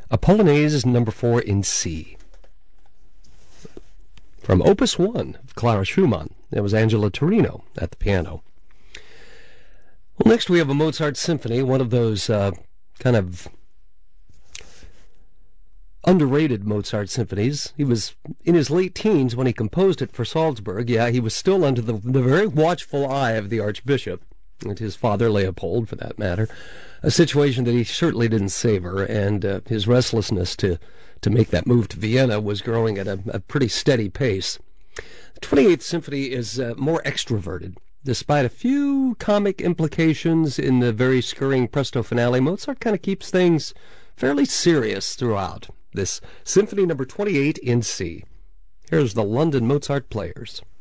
A Polonaise number 4 in C. From Opus 1 of Clara Schumann. That was Angela Torino at the piano. Well, next we have a Mozart symphony, one of those kind of underrated Mozart symphonies. He was in his late teens when he composed it for Salzburg. Yeah, he was still under the very watchful eye of the Archbishop, and his father, Leopold, for that matter, a situation that he certainly didn't savor, and his restlessness to make that move to Vienna was growing at a pretty steady pace. The 28th Symphony is more extroverted. Despite a few comic implications in the very scurrying presto finale, Mozart kind of keeps things fairly serious throughout. This Symphony number 28 in C. Here's the London Mozart Players.